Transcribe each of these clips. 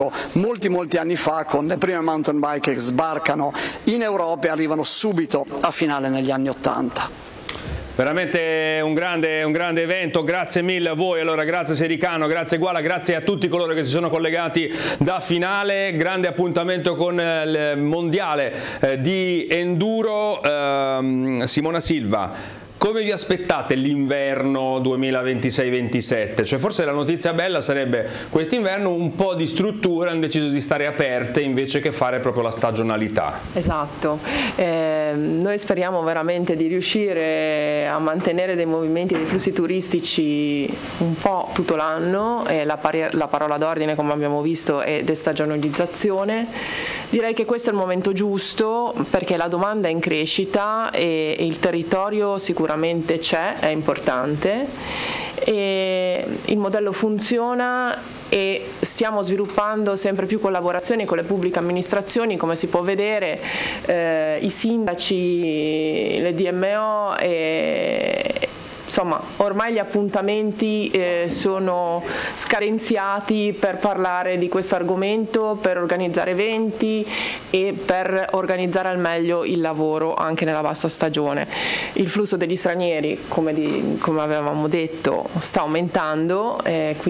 molti anni fa, con le prime mountain bike che sbarcano in Europa e arrivano subito a finale negli anni '80. Veramente un grande evento, grazie mille a voi, allora grazie Sericano, grazie Guala, grazie a tutti coloro che si sono collegati da Finale, grande appuntamento con il mondiale di enduro. Simona Silva, come vi aspettate l'inverno 2026-27? Cioè forse la notizia bella sarebbe quest'inverno un po' di strutture hanno deciso di stare aperte invece che fare proprio la stagionalità. Esatto, noi speriamo veramente di riuscire a mantenere dei movimenti, dei flussi turistici un po' tutto l'anno, la parola d'ordine come abbiamo visto è destagionalizzazione. Direi che questo è il momento giusto perché la domanda è in crescita e il territorio sicuramente c'è, è importante, e il modello funziona e stiamo sviluppando sempre più collaborazioni con le pubbliche amministrazioni, come si può vedere, i sindaci, le DMO insomma ormai gli appuntamenti sono scarenziati per parlare di questo argomento, per organizzare eventi e per organizzare al meglio il lavoro anche nella bassa stagione. Il flusso degli stranieri, come avevamo detto, sta aumentando,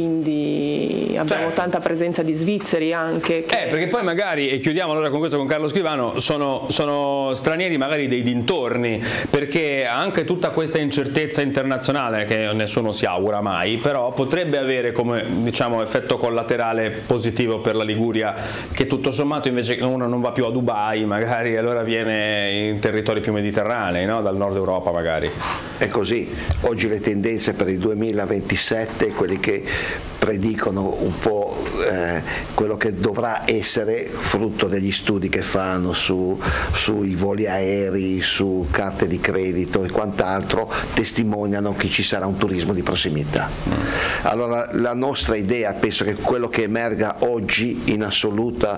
quindi abbiamo tanta presenza di svizzeri anche. Perché poi magari, e chiudiamo allora con questo con Carlo Scrivano, sono stranieri magari dei dintorni, perché anche tutta questa incertezza internazionale che nessuno si augura mai, però potrebbe avere come effetto collaterale positivo per la Liguria, che tutto sommato invece uno non va più a Dubai magari, allora viene in territori più mediterranei, no? Dal nord Europa magari. È così, oggi le tendenze per il 2027, quelli che predicono un po' quello che dovrà essere frutto degli studi che fanno sui voli aerei, su carte di credito e quant'altro, testimoniano che ci sarà un turismo di prossimità. Allora la nostra idea, penso che quello che emerga oggi in assoluta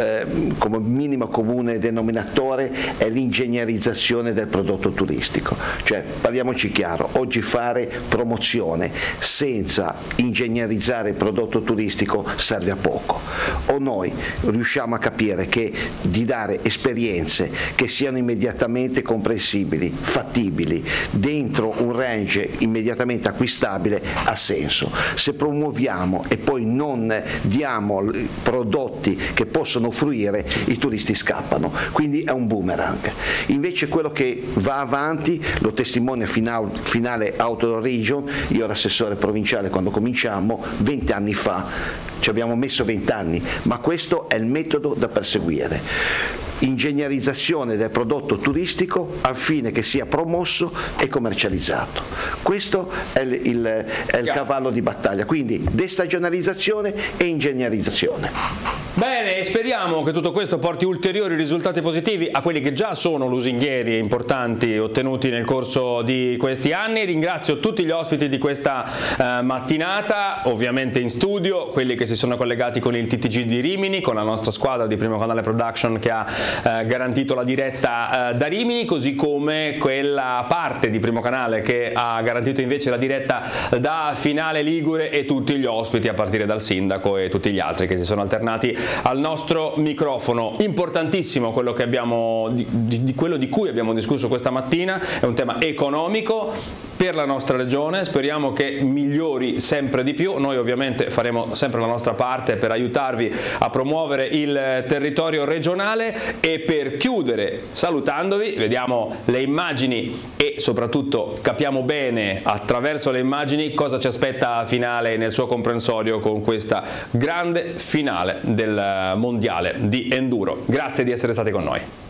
come minimo comune denominatore è l'ingegnerizzazione del prodotto turistico, cioè parliamoci chiaro, oggi fare promozione senza ingegnerizzare il prodotto turistico serve a poco. O noi riusciamo a capire che di dare esperienze che siano immediatamente comprensibili, fattibili, dentro un range immediatamente acquistabile ha senso. Se promuoviamo e poi non diamo prodotti che possono fruire, i turisti scappano, quindi è un boomerang. Invece quello che va avanti lo testimonia Finale Outdoor Region. Io ero assessore provinciale quando cominciamo 20 anni fa, ci abbiamo messo 20 anni, ma questo è il metodo da perseguire. Ingegnerizzazione del prodotto turistico al fine che sia promosso e commercializzato. Questo è il cavallo di battaglia, quindi destagionalizzazione e ingegnerizzazione. Bene, speriamo che tutto questo porti ulteriori risultati positivi a quelli che già sono lusinghieri importanti ottenuti nel corso di questi anni. Ringrazio tutti gli ospiti di questa mattinata, ovviamente in studio, quelli che si sono collegati con il TTG di Rimini, con la nostra squadra di Primo Canale Production che ha garantito la diretta da Rimini, così come quella parte di Primo Canale che ha garantito invece la diretta da Finale Ligure, e tutti gli ospiti a partire dal sindaco e tutti gli altri che si sono alternati al nostro microfono. Importantissimo quello che quello di cui abbiamo discusso questa mattina, è un tema economico per la nostra regione, speriamo che migliori sempre di più. Noi ovviamente faremo sempre la nostra parte per aiutarvi a promuovere il territorio regionale. E per chiudere, salutandovi, vediamo le immagini e soprattutto capiamo bene attraverso le immagini cosa ci aspetta a Finale nel suo comprensorio con questa grande finale del mondiale di enduro. Grazie di essere stati con noi.